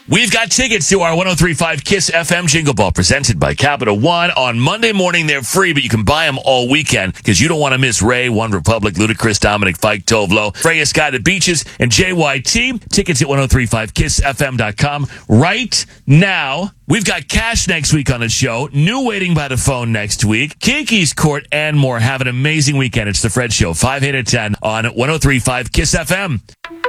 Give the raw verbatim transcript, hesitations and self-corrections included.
We've got tickets to our one oh three point five KISS F M Jingle Ball presented by Capital One. On Monday morning, they're free, but you can buy them all weekend because you don't want to miss Ray, One Republic, Ludacris, Dominic Fike, Tovlo, Freya Sky, The Beaches, and J Y T. Tickets at ten thirty-five kiss f m dot com. Right now, we've got Cash next week on the show. New waiting by the phone next week. Kiki's Court and more. Have an amazing weekend. It's The Fred Show, five, eight, and ten on one oh three point five KISS F M.